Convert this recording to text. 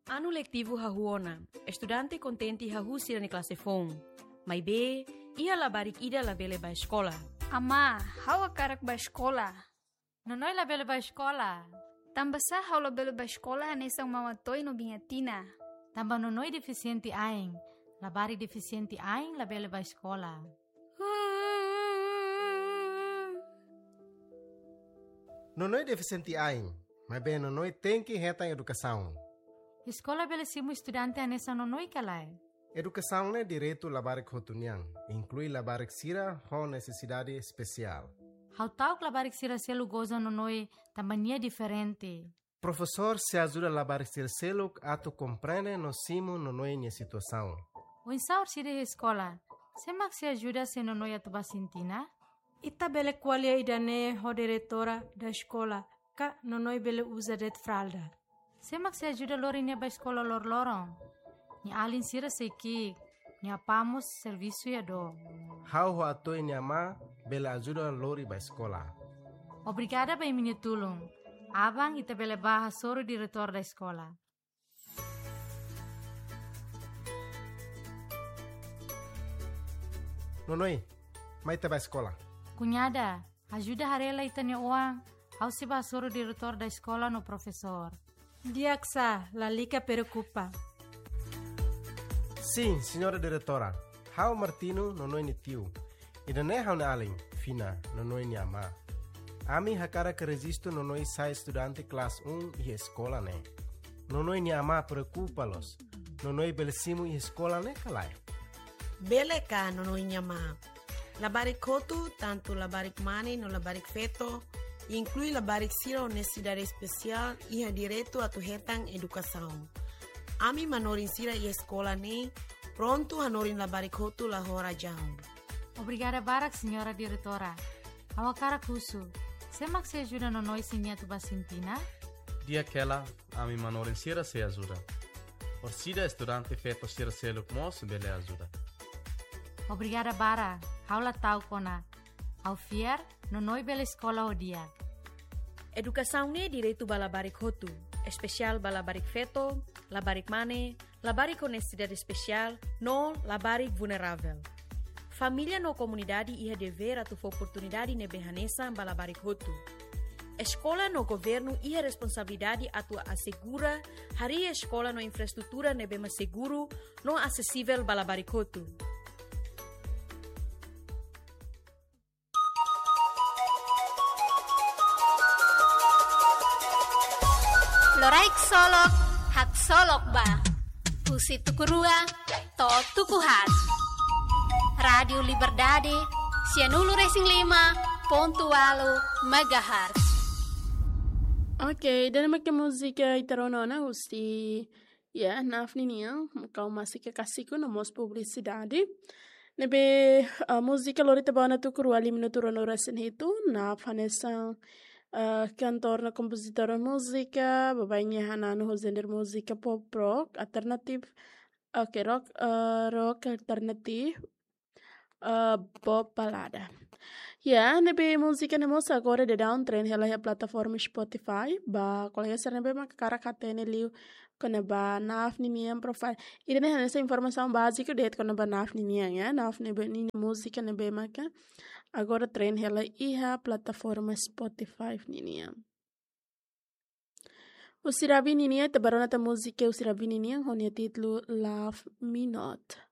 Ano letivo hahuona, estudante contenti hahusira ni klase fong. May be, ia labarik ida labele ba escola. Ama, hawa karak ba escola? Nonoy labele ba escola? Tambasa hawa labele ba escola hanesang mawatoy no bingatina. Tamba nonoy deficiente aing. Labari deficiente aing labele ba escola. Nonoy deficiente aing, mas bem nonoy tem que reta em educação. Escola bele simu estudante hanesang nonoy kalay. Educação é direito labarik hotuniang, inclui labarik sira com necessidade especial. How tauk labarik sira selu goza nonoy tambania diferente. Professor se ajuda a labarik sira selu ato compreende no simu nonoy minha situação. O insaur sira escola, semak se ajuda se nonoy atuba sintina? Ita bele qualia idane ho diretora da escola, ka nonoi bele usa det fralda. Semak se ajuda lorinya ba escola lor-lorong. Ni alin sira seiki, ni apamos serviço ya do. How ho ato nyama bele ajuda lori ba escola. Obrigada ba minha tulong. Abang ita bele baha soro diretor da escola. Nonoy, mai te ba escola. Cunhada, ajuda harela itanya uang. Ao se ba soro diretor da escola no professor. Diaksa, la lica preocupa. Sim, senhora diretora. How Martino nonoy ni tio. Ida ne how na alin, fina, nonoy ni ama. Ami hakara que resisto nonoy sai estudante classe 1 e escola ne. Nonoy ni ama preocupa-los. Nonoy belesimu e escola ne kalai. Bele ka nonoy nyama. Labarik kotu, tanto labarik mane no labarik feto, inclui labarik sira honestidade especial e ha direito a tu hetang educação. Ami manorin sira e escola ne, pronto hanorin labarik kotu la hora jaun. Obrigada barak, senhora diretora. Awakara kusu. Semak se ajuda no noi sinha tu basintina? Dia aquela, ami manorin sira se ajuda. Orsida estudante feto sira se lukmos bele ajuda. Obrigada bara. Haula tau kona. Au fiar, no noi bela escola o dia. Educação ne direito balabarik hotu, especial balabarik feto, labarik mane, labarik honestidade especial, no labarik vulnerável. Família no comunidade ia dever a tu oportunidade ne behanesa balabarik hotu. Escola no governo ia responsabilidade a tu assegura hari escola no infraestrutura ne bema seguro, no acessível balabarik hotu. Loraik solok, hak solok ba. Pusi tukurua, to tukuhat. Radio Liberdade, Sianulu Racing 5.8 MHz. Ok, dan makin música itaronona gusti ya nafninia kau masih ke kasihku nomos publicidade. Nebe música lorita bana tukurua 5 minutos no racing itu naf hanesang cantor na compositor de música, babainya hanano hozender música pop rock alternatif, rock alternatif, pop balada. Ya, nebe música nemos agora de downtrend hela a plataforma Spotify, ba colega ser nebe makara katene liu kona ba naf niniam profile. Ida ne essa informação básica det kona ba naf niniam ya, naf nebe ni música nebe maka. Agora trem ela iha plataforma Spotify ninia. O sirabi ninia tabarona ta música o sirabi ninia honia título Love Me Not.